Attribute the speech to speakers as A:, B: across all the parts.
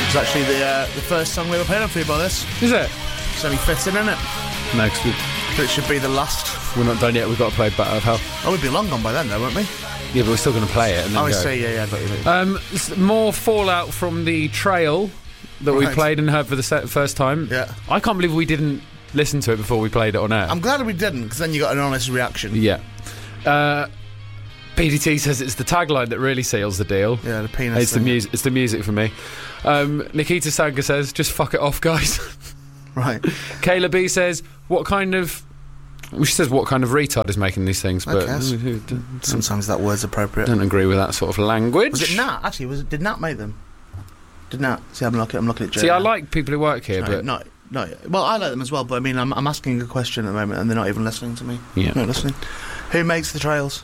A: It's actually the first song we ever played on Food by this.
B: Is it?
A: It's only fitting, isn't it?
B: No, because
A: But it should be the last.
B: we're not done yet. We've got to play Battle of Hell.
A: Oh, we'd be long gone by then, though, won't we?
B: Yeah, but we're still going to play it. And then
A: I
B: go.
A: see, yeah, I got you.
B: More fallout from the trail that we
A: Right.
B: played and heard for the first time.
A: Yeah.
B: I can't believe we didn't listen to it before we played it on air.
A: I'm glad we didn't, because then you got an honest reaction.
B: Yeah. PDT says it's the tagline that really seals the deal.
A: Yeah, the penis
B: It's the
A: thing.
B: music. It's the music for me. Nikita Sanger says, "Just fuck it off, guys."
A: Right.
B: Kayla B says, "What kind of?" Well, she says, "What kind of retard is making these things?" But
A: Sometimes that word's appropriate.
B: don't agree with that sort of language.
A: Was it Nat? Actually, did Nat make them? Did Nat? See, I'm looking at Joe.
B: See, I like people who work here, but
A: No. Well, I like them as well, but I mean, I'm asking a question at the moment, and they're not even listening to me.
B: Yeah.
A: Not listening. Who makes the trails?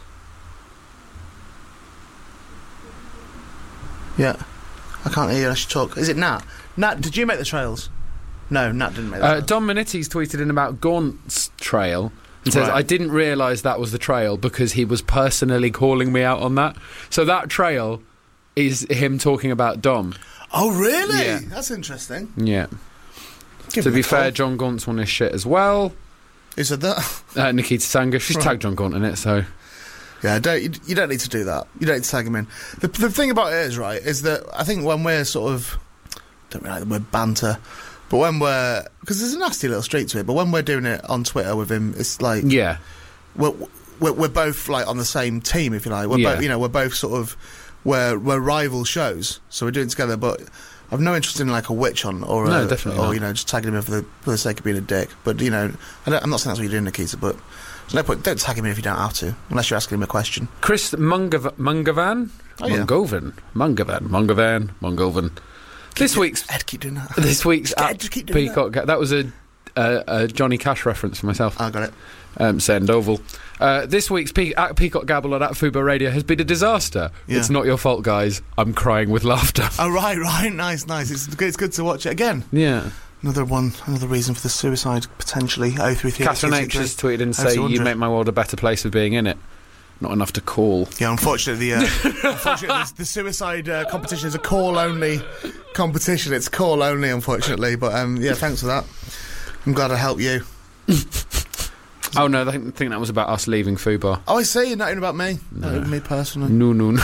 A: Yeah. I can't hear you. I should talk. Is it Nat? Nat, did you make the trails? No, Nat didn't make the trails.
B: Dom Manitti's tweeted in about Gaunt's trail and says,
A: Right.
B: "I didn't realise that was the trail because he was personally calling me out on that." So that trail is him talking about Dom.
A: Oh, really?
B: Yeah.
A: That's interesting.
B: Yeah.
A: Give
B: To
A: him
B: be
A: a call.
B: fair, John Gaunt's on his shit as well.
A: Who said that?
B: Nikita Sanger, she's
A: Right.
B: tagged John Gaunt in it, so...
A: Yeah, you don't need to do that. You don't need to tag him in. The thing about it is, right, is that I think when we're sort of... don't really like the word banter, but when we're... because there's a nasty little streak to it, but when we're doing it on Twitter with him, it's like...
B: Yeah.
A: We're both, like, on the same team, if you like. We're
B: Yeah.
A: both, we're both sort of... We're rival shows, so we're doing it together, but... I've no interest in like a witch on or
B: No, definitely
A: or
B: not.
A: just tagging him in for the sake of being a dick. But I'm not saying that's what you're doing, Nikita. But there's no point. Don't tag him in if you don't have to, unless you're asking him a question.
B: Chris Mungovan?
A: Oh, yeah.
B: Mungovan. This week's...
A: Ed, keep doing that.
B: This week's
A: Ed, just keep doing
B: Peacock... That was a Johnny Cash reference for myself.
A: I got it.
B: Send Oval. This week's Peacock Gabble on at Fubo Radio has been a disaster.
A: Yeah.
B: It's not your fault, guys. I'm crying with laughter.
A: Oh, right, nice. It's good to watch it again.
B: Yeah.
A: Another reason for the suicide, potentially. 0333.
B: Catherine H has tweeted and say,
A: 0200.
B: "You make my world a better place with being in it." Not enough to call.
A: Yeah, unfortunately, the suicide competition is a call-only competition. It's call-only, unfortunately. But, yeah, thanks for that. I'm glad I helped you.
B: Oh no, I think that was about us leaving Fubar.
A: Oh, I see. Not even about me. Not even me personally.
B: No.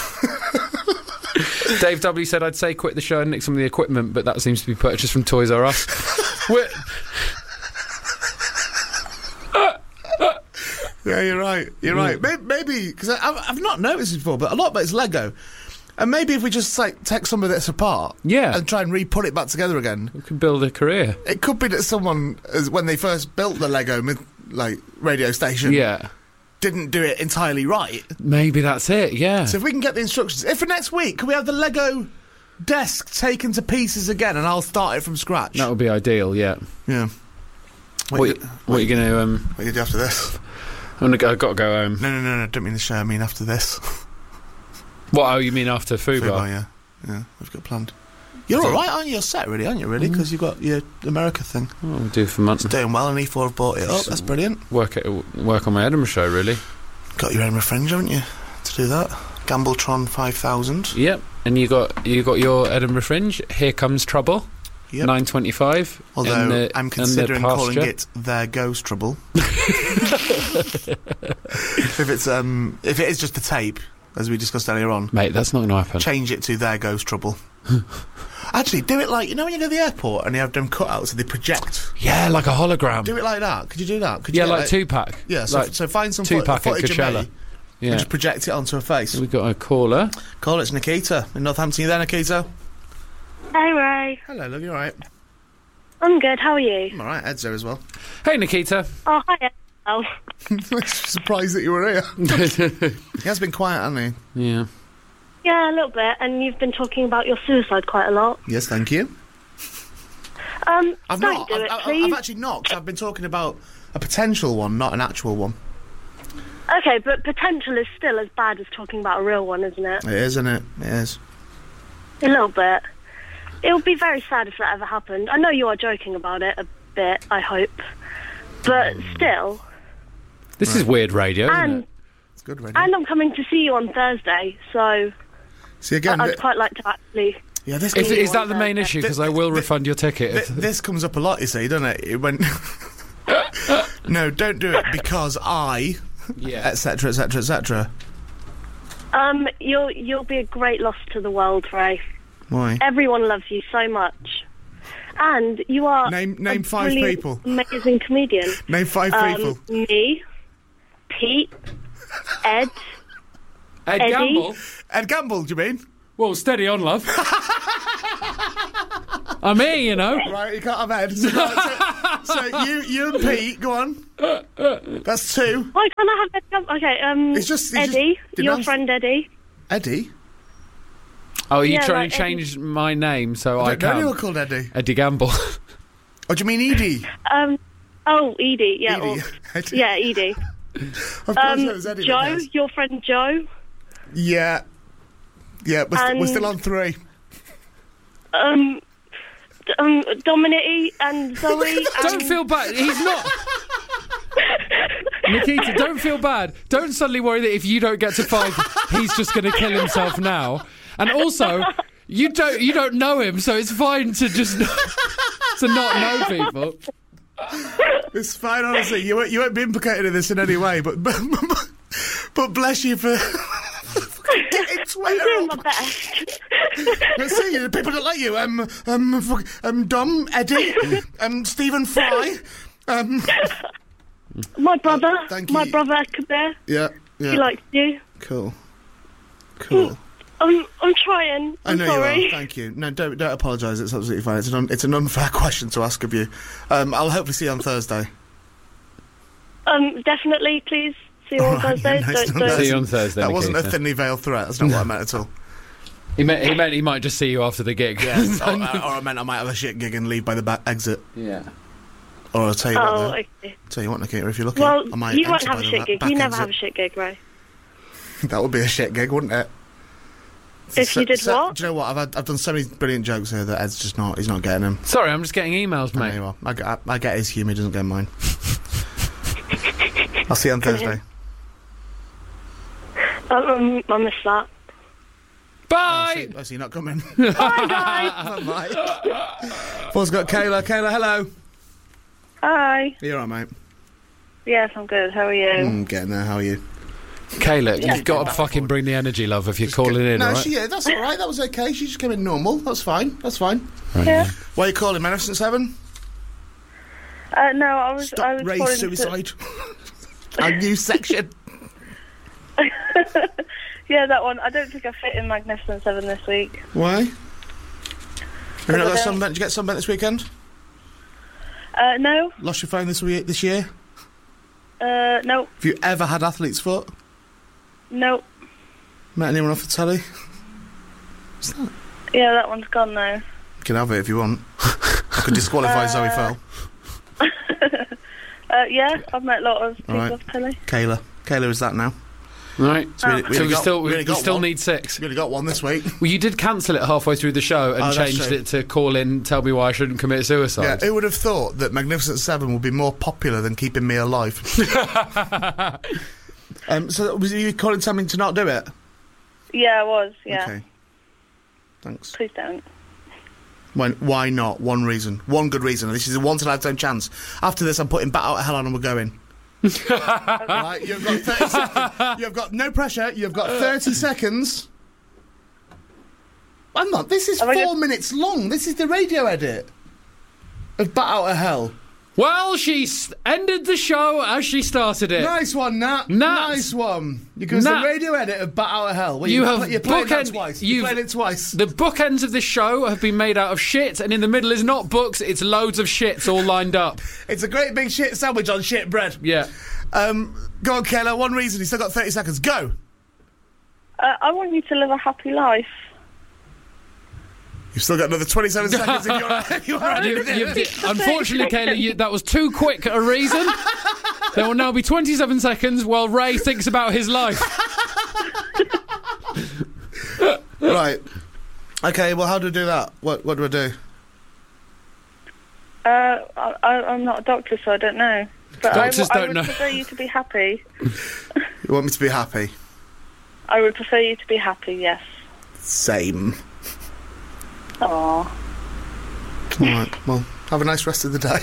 B: Dave W said, "I'd say quit the show and nick some of the equipment, but that seems to be purchased from Toys R Us."
A: Yeah, you're right. Maybe because I've not noticed it before, but a lot of it's Lego. And maybe if we just like take some of this apart,
B: Yeah.
A: and try and re-put it back together again,
B: We could build a career.
A: it could be that someone, when they first built the Lego radio station,
B: Yeah.
A: didn't do it entirely right.
B: Maybe that's it, yeah.
A: So if we can get the instructions, if for next week, can we have the Lego desk taken to pieces again, and I'll start it from scratch?
B: That would be ideal, yeah.
A: Yeah.
B: What are you going to...
A: What you do after this?
B: I've got to go home.
A: No, don't mean the show, I mean after this.
B: What, oh, you mean after Fubar?
A: Fubar, yeah, we've got planned. You're all right, aren't you? You're set, really, aren't you? Really, because you've got your America thing.
B: Oh, we'll do for months.
A: It's doing well, and E4 have bought it up. That's brilliant.
B: Work on my Edinburgh show, really.
A: Got your own fringe, haven't you? To do that, Gambletron 5000.
B: Yep, and you got your Edinburgh Fringe. Here Comes Trouble.
A: Yep.
B: 9:25.
A: Although I'm considering calling it There Goes Trouble. if it is just the tape, as we discussed earlier on,
B: Mate, that's not going to happen.
A: change it to There Goes Trouble. Actually, do it like, when you go to the airport and you have them cutouts and they project.
B: Yeah, like a hologram.
A: Do it like that. Could you do that? Could you
B: Yeah,
A: get,
B: like Tupac.
A: Yeah, so find some
B: Tupac at
A: footage of
B: Coachella.
A: me
B: Yeah.
A: and just project it onto a face.
B: We got a caller.
A: Call it's Nikita in Northampton. You there, Nikita?
C: Hey Ray,
A: Hello, love. You all right?
C: I'm good, how are you?
A: I'm all right. Ed's there as well.
B: Hey, Nikita.
C: Oh, hi. Oh,
A: Surprised that you were here. He has been quiet, hasn't
B: Yeah.
C: yeah, a little bit, and you've been talking about your suicide quite a lot.
A: he? Yes, thank you.
C: Don't
A: I've not.
C: do it,
A: I've
C: please.
A: actually not, 'cause I've been talking about a potential one, not an actual one.
C: Okay, but potential is still as bad as talking about a real one, isn't it?
A: It is, isn't it? It is.
C: A little bit. It would be very sad if that ever happened. I know you are joking about it a bit, I hope. But still.
B: This is weird radio, isn't
C: And,
B: it?
A: It's good radio.
C: and I'm coming to see you on Thursday, so
A: See, again,
C: I'd quite like to actually
A: Yeah, this
B: Is that the main issue? Because I will refund your ticket.
A: this comes up a lot, you see, doesn't it? It went. No, don't do it because I, etc., etc., etc.
C: You'll be a great loss to the world, Ray.
A: Why?
C: Everyone loves you so much, and you are
A: name 5 people.
C: Amazing comedian.
A: Name 5 people.
C: Me, Pete, Ed
B: Ed
C: Eddie.
B: Gamble.
A: Ed Gamble, do you mean?
B: Well, steady on, love. I'm here, you know.
A: Right, you can't have Ed. So you and Pete, go on. That's 2.
C: Why can't I have Ed Gamble? Okay, Eddie, your friend Eddie.
A: Eddie?
B: Oh, are you
C: Yeah,
B: trying
C: like
B: to change my name so
A: I
B: I
A: don't know
B: can?
A: anyone called Eddie.
B: Eddie Gamble.
A: Oh, do you mean Edie?
C: Edie, yeah.
A: Edie.
C: Yeah, Edie.
A: Of course it was Eddie.
C: Joe, your friend Joe.
A: Yeah. Yeah, we're still on 3.
C: Dominic and Zoe.
B: Don't feel bad. He's not. Nikita, don't feel bad. Don't suddenly worry that if you don't get to 5, he's just going to kill himself now. And also, you don't know him, so it's fine to just to not know people.
A: It's fine, honestly. You won't be implicated in this in any way, but bless you for getting
C: I'm doing my
A: Twitter.
C: best.
A: Let's see, people that like you. Dom, Eddie, Stephen Fry.
C: My brother.
A: Thank
C: My
A: you.
C: brother Kabir.
A: Yeah.
C: He likes you.
A: Cool.
C: I'm trying.
A: I
C: I'm
A: know
C: sorry.
A: you are. Thank you. No, don't apologise. It's absolutely fine. It's an unfair question to ask of you. I'll hopefully see you on Thursday.
C: Definitely, please. See you on
A: All right,
C: Thursday.
A: yeah, nice.
C: Don't.
B: See you on Thursday.
A: That wasn't a
B: Nikita.
A: thinly veiled threat. That's not what I meant at all.
B: He meant he might just see you after the gig.
A: Yeah. or I meant I might have a shit gig and leave by the back exit.
B: Yeah.
A: Or I'll tell you what,
C: Oh,
A: though.
C: okay.
A: Tell you what, Nikita, if you're lucky,
C: Well,
A: I might
C: you won't
A: exit
C: have
A: by
C: a
A: the
C: shit gig.
A: back
C: You never
A: exit.
C: have a shit gig, Ray.
A: That would be a shit gig, wouldn't it?
C: If you did what?
A: Do you know what? I've done so many brilliant jokes here that Ed's just not. He's not getting them.
B: Sorry, I'm just getting emails,
A: I know
B: mate.
A: you are. I get his humour. He doesn't get mine. I'll see you on Thursday.
C: I missed that.
B: Bye.
A: I see you're not coming.
C: Bye, guys.
A: Bye. Paul's got Kayla. Kayla, hello.
C: Hi.
A: You all right, mate?
C: Yes, I'm good. How are you?
A: Getting there. How are you?
B: Kayla, you've got to fucking bring the energy, love, if you're calling in,
A: No,
B: all right?
A: that's all right. That was okay. She just came in normal. That's fine. That's fine.
C: Yeah.
A: Why are you calling, Magnificent Seven?
C: No, I was
A: Stop race
C: calling
A: suicide. Our new section.
C: Yeah, that one. I don't think I fit in Magnificent 7 this week.
A: Why? Have you not got
C: I don't-
A: sunbent? Did you get sunbent this weekend?
C: No.
A: Lost your phone this year?
C: No.
A: Have you ever had athlete's foot?
C: No.
A: Met anyone off the telly?
C: Yeah, that one's gone now.
A: You can have it if you want. I could disqualify Zoe Fell.
C: Yeah, I've met a lot of people
A: Alright.
C: off telly.
A: Kayla is that now.
B: Right.
A: So
B: We still need 6.
A: We only got one this week.
B: Well, you did cancel it halfway through the show and
A: Oh, that's
B: changed
A: true.
B: it to call in, tell me why I shouldn't commit
A: Yeah,
B: suicide.
A: who would have thought that Magnificent Seven would be more popular than keeping me alive? So was you calling something to not do it?
C: Yeah, I was. Yeah.
A: Okay. Thanks.
C: Please don't.
A: Why not? One reason. One good reason. This is a once in a lifetime chance. After this, I'm putting Bat Out of Hell on and we're going. Right, you've got 30 seconds. You've got no pressure. You've got 30 seconds. I'm not. This is 4 minutes long. This is the radio edit of Bat Out of Hell.
B: Well, she ended the show as she started it.
A: Nice one, Nat.
B: Nat.
A: Nice one. Because
B: Nat.
A: the radio edit of Bat Out of Hell. Well,
B: You have
A: you're playing that
B: bookend-
A: twice.
B: you've-
A: You played it twice.
B: The bookends of the show have been made out of shit, and in the middle is not books, it's loads of shits all lined up.
A: It's a great big shit sandwich on shit bread.
B: Yeah.
A: Go on, Kayla. One reason. You still got 30 seconds. Go.
C: I want you to live a happy life.
A: You've still got another 27 seconds if you're all right with it.
B: Unfortunately, Kayla, that was too quick a reason. There will now be 27 seconds while Ray thinks about his life.
A: Right. Okay, well, how do we do that? What do I do?
C: I'm not a doctor, so I don't know. But
B: Doctors
C: I
B: don't
C: would
B: know.
C: prefer you to be happy.
A: You want me to be happy?
C: I would prefer you to be happy, yes.
A: Same.
C: Aw.
A: Alright, well, have a nice rest of the day.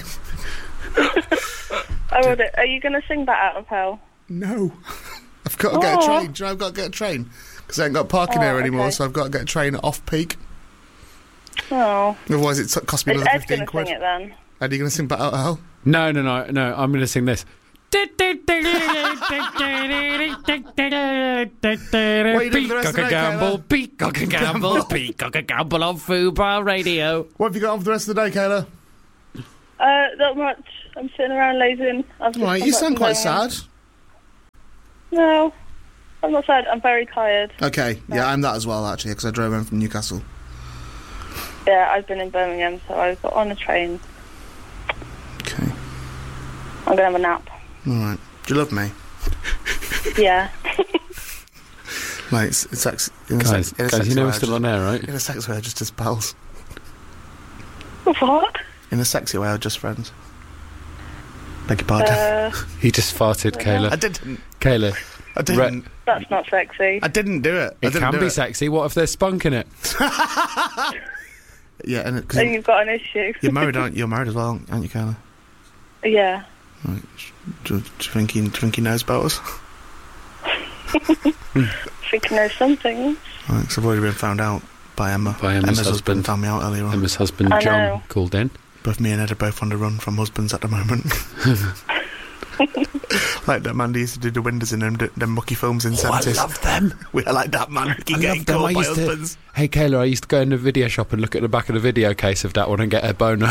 C: I will do. Are you going to sing that out of hell?
A: No. I've got to get a train. Do you know I've got to get a train? Because I ain't got parking here anymore,
C: okay.
A: so I've got to get a train at off-peak.
C: Oh.
A: Otherwise it cost me
C: Is
A: another
C: Ed
A: 15
C: going to
A: quid.
C: sing it then?
A: Ed, are you going to sing Bat Out of Hell?
B: No, I'm going to sing this.
A: What are you doing for the rest of the day,
B: Gamble,
A: Kayla?
B: Peacock and Gamble, Peacock and Gamble on Fubar Radio.
A: What have you got on for the rest of the day, Kayla?
C: Not much. I'm sitting around lazing.
A: Right, you sound quite sad.
C: No, I'm not sad. I'm very tired.
A: Okay, yeah, I'm that as well, actually, because I drove home from Newcastle.
C: Yeah, I've been in Birmingham, so I got on a train.
A: Okay.
C: I'm going to have a nap.
A: Alright. Do you love me?
C: Yeah.
A: Mate, it's actually...
B: Guys, you know we're still on air, right?
A: In a sexy way, just as pals.
C: What?
A: In a sexy way, just friends. Beg your pardon.
B: He just farted, Kayla.
A: I didn't.
B: Kayla.
A: I didn't.
C: That's not sexy.
A: I didn't do it.
B: It can be sexy. What if there's spunk in it?
A: Yeah, and
C: So you've got an issue.
A: you're married, aren't you? You're married as well, aren't you, Kayla?
C: Yeah.
A: Right. Do you think he knows about us?
C: I think I know something.
A: Right, 'cause I've already been found out by Emma.
B: By Emma's husband.
A: found me out earlier on.
B: Emma's husband,
C: I
B: John,
C: know.
B: called in.
A: Both me and Ed are both on the run from husbands at the moment. Like that man who used to do the windows in them mucky films in 70s.
B: I love them.
A: We are like that man who can
B: I
A: get
B: love them.
A: caught
B: I
A: by
B: used to-
A: husbands.
B: Hey, Kayla, I used to go in the video shop and look at the back of the video case of that one and get a boner.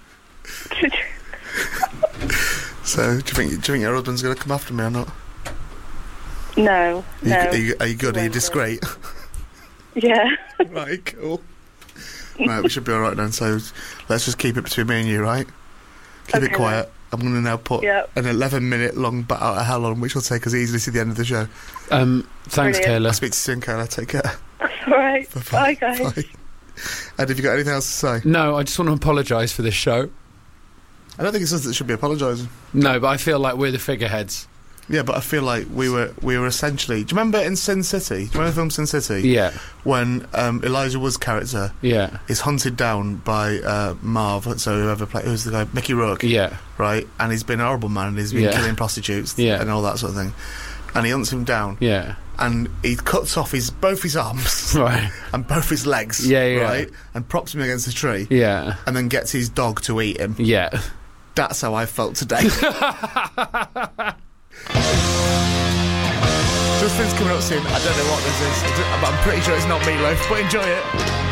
A: So, do you think your husband's going to come after me or not?
C: No.
A: Are you good? Are you discreet?
C: Yeah.
A: Right, cool. Right, we should be alright then, so let's just keep it between me and you, right? Keep it
C: Okay,
A: quiet. I'm going to now put
C: Yep.
A: an 11-minute long Bat Out of Hell on, which will take us easily to the end of the show.
B: Thanks,
C: Brilliant.
B: Kayla.
A: I'll speak to you soon, Kayla. Take care.
C: All right.
A: Bye-bye.
C: Bye, guys.
A: Bye. Ed, have you got anything else to say?
B: No, I just want to apologise for this show.
A: I don't think it's us that should be apologising.
B: No, but I feel like we're the figureheads.
A: Yeah, but I feel like we were essentially... Do you remember in Sin City? Do you remember the film Sin City?
B: Yeah,
A: When Elijah Wood's character
B: yeah,
A: is hunted down by Marv, so who's the guy? Mickey Rourke,
B: yeah,
A: right? And he's been a horrible man, and he's been
B: Yeah.
A: killing prostitutes
B: Yeah.
A: and all that sort of thing. And he hunts him down,
B: yeah.
A: and he cuts off both his arms
B: Right.
A: and both his legs,
B: Yeah, yeah.
A: right? And props him against a tree,
B: Yeah,
A: and then gets his dog to eat him.
B: yeah.
A: That's how I felt today. Justin's coming up soon. I don't know what this is, but I'm pretty sure it's not Meatloaf, but enjoy it.